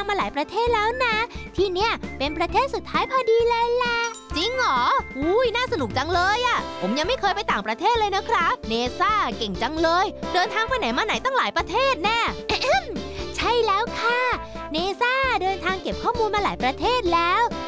มาหลายประเทศแล้วนะที่เนี่ยเป็นประเทศสุดท้ายพอดีเลยล่ะจริงเหรออุ้ยน่าสนุกจังเลยอ่ะผมยังไม่เคยไปต่างประเทศเลยนะครับเนซ่าเก่งจังเลยเดินทางไปไหนมาไหนตั้งหลายประเทศแน่ใช่แล้วค่ะเนซ่าเดินทางเก็บข้อมูลมาหลายประเทศแล้ว